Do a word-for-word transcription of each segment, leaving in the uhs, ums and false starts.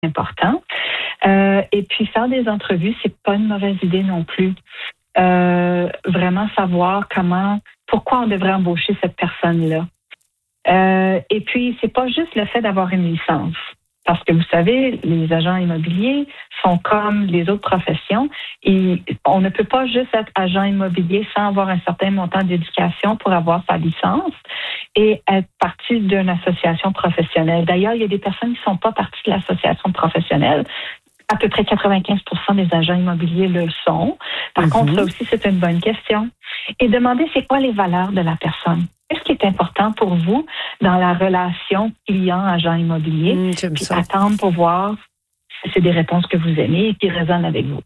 important. Euh, et puis, faire des entrevues, c'est pas une mauvaise idée non plus. Euh, vraiment savoir comment, pourquoi on devrait embaucher cette personne-là. Euh, et puis, c'est pas juste le fait d'avoir une licence. Parce que vous savez, les agents immobiliers sont comme les autres professions et on ne peut pas juste être agent immobilier sans avoir un certain montant d'éducation pour avoir sa licence et être partie d'une association professionnelle. D'ailleurs, il y a des personnes qui ne sont pas parties de l'association professionnelle. À peu près quatre-vingt-quinze pour cent des agents immobiliers le sont. Par mm-hmm. contre, ça aussi, c'est une bonne question. Et demander c'est quoi les valeurs de la personne. Qu'est-ce qui est important pour vous dans la relation client-agent immobilier? Mmh, j'aime puis ça. attendre pour voir si c'est des réponses que vous aimez et qui résonnent avec vous.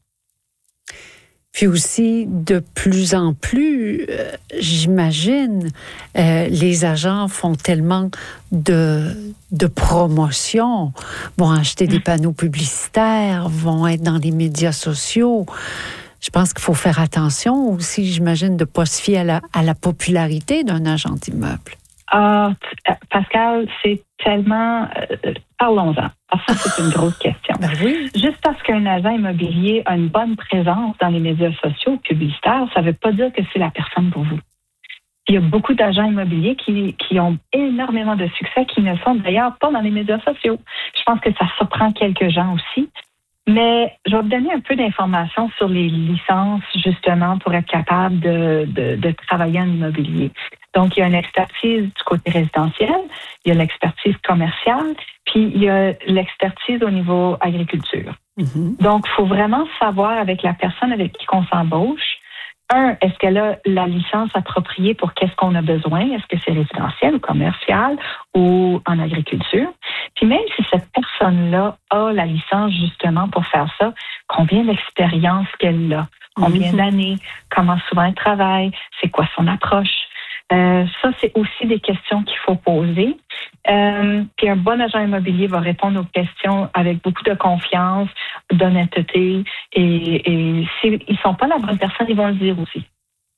Puis aussi, de plus en plus, euh, j'imagine, euh, les agents font tellement de, de promotion, vont acheter des panneaux publicitaires, vont être dans les médias sociaux. Je pense qu'il faut faire attention aussi, j'imagine, de ne pas se fier à la, à la popularité d'un agent d'immeuble. Ah, Pascal, c'est tellement... Euh, parlons-en. Parce que c'est une grosse question. Ben oui. Juste parce qu'un agent immobilier a une bonne présence dans les médias sociaux publicitaires, ça ne veut pas dire que c'est la personne pour vous. Il y a beaucoup d'agents immobiliers qui, qui ont énormément de succès, qui ne sont d'ailleurs pas dans les médias sociaux. Je pense que ça surprend quelques gens aussi. Mais je vais vous donner un peu d'informations sur les licences, justement, pour être capable de, de, de travailler en immobilier. Donc, il y a une expertise du côté résidentiel, il y a l'expertise commerciale, puis il y a l'expertise au niveau agriculture. Mm-hmm. Donc, il faut vraiment savoir avec la personne avec qui on s'embauche, un, est-ce qu'elle a la licence appropriée pour qu'est-ce qu'on a besoin? Est-ce que c'est résidentiel ou commercial ou en agriculture? Puis même si cette personne-là a la licence justement pour faire ça, combien d'expérience qu'elle a? Combien mm-hmm. d'années? Comment souvent elle travaille? C'est quoi son approche? Euh, ça, c'est aussi des questions qu'il faut poser. Euh, puis un bon agent immobilier va répondre aux questions avec beaucoup de confiance, d'honnêteté. Et, et s'ils ne sont pas la bonne personne, ils vont le dire aussi.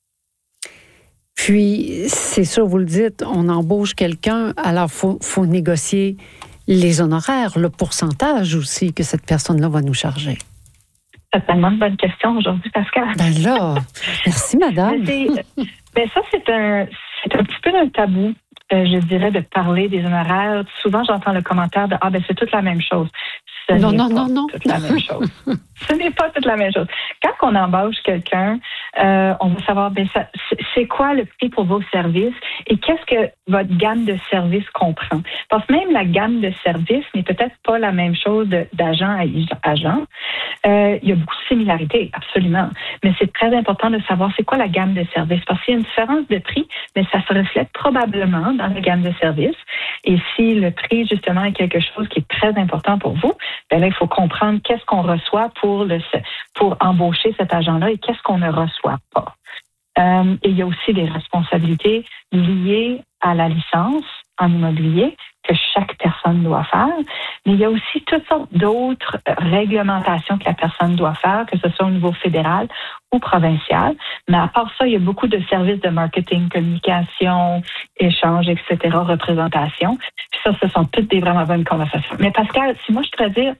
Puis, c'est sûr, vous le dites, on embauche quelqu'un, alors il faut, faut négocier les honoraires, le pourcentage aussi que cette personne-là va nous charger. C'est tellement une bonne question aujourd'hui, Pascal. Ben là, merci, madame. Ben ça, c'est un, c'est un petit peu un tabou, euh, je dirais, de parler des honoraires. Souvent, j'entends le commentaire de « Ah, ben c'est toute la même chose ». Ce non, n'est non, pas non, non. toute la même chose. Ce n'est pas toute la même chose. Quand on embauche quelqu'un, euh, on veut savoir ben, ça, c'est quoi le prix pour vos services et qu'est-ce que votre gamme de services comprend. Parce que même la gamme de services n'est peut-être pas la même chose de, d'agent à agent. Euh, il y a beaucoup de similarités, absolument. Mais c'est très important de savoir c'est quoi la gamme de services. Parce qu'il y a une différence de prix, mais ça se reflète probablement dans la gamme de services. Et si le prix, justement, est quelque chose qui est très important pour vous, ben là, il faut comprendre qu'est-ce qu'on reçoit pour, le, pour embaucher cet agent-là et qu'est-ce qu'on ne reçoit pas. Euh, et il y a aussi des responsabilités liées à la licence en immobilier que chaque personne doit faire, mais il y a aussi toutes sortes d'autres réglementations que la personne doit faire, que ce soit au niveau fédéral ou provincial. Mais à part ça, il y a beaucoup de services de marketing, communication, échange, et cetera, représentation. Puis ça, ce sont toutes des vraiment bonnes conversations. Mais Pascal, si moi je te dire,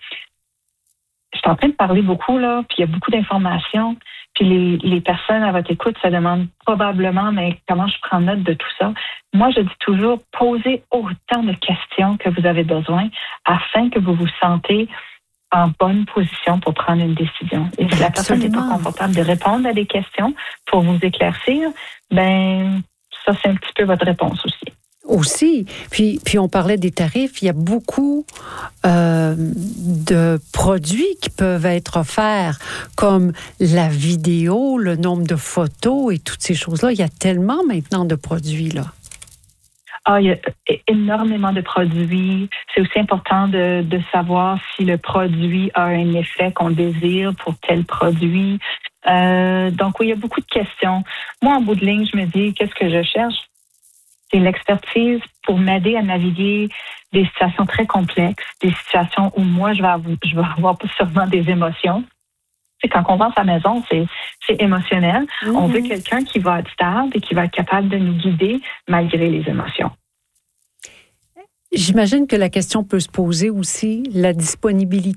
je suis en train de parler beaucoup, là, puis il y a beaucoup d'informations, puis les, les personnes à votre écoute se demandent probablement, mais comment je prends note de tout ça? Moi, je dis toujours, posez autant de questions que vous avez besoin afin que vous vous sentez en bonne position pour prendre une décision. Et si la personne n'est pas confortable de répondre à des questions pour vous éclaircir, ben ça, c'est un petit peu votre réponse aussi. Aussi, puis, puis on parlait des tarifs, il y a beaucoup euh, de produits qui peuvent être offerts, comme la vidéo, le nombre de photos et toutes ces choses-là. Il y a tellement maintenant de produits, là. Ah, il y a énormément de produits. C'est aussi important de, de savoir si le produit a un effet qu'on désire pour tel produit. Euh, donc, oui, il y a beaucoup de questions. Moi, en bout de ligne, je me dis, qu'est-ce que je cherche? C'est l'expertise pour m'aider à naviguer des situations très complexes, des situations où moi, je vais avoir, je vais avoir sûrement des émotions. C'est quand on vend sa maison, c'est, c'est émotionnel. Mm-hmm. On veut quelqu'un qui va être stable et qui va être capable de nous guider malgré les émotions. J'imagine que la question peut se poser aussi, la disponibilité